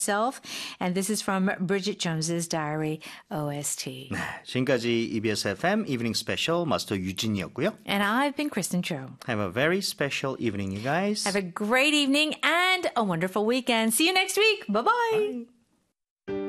Self, and this is from Bridget Jones's Diary OST. 네, 지금까지 EBS FM Evening Special 마스터 유진이었고요. And I've been Kristen Cho. Have a very special evening, you guys. Have a great evening and a wonderful weekend. See you next week. Bye-bye. Bye.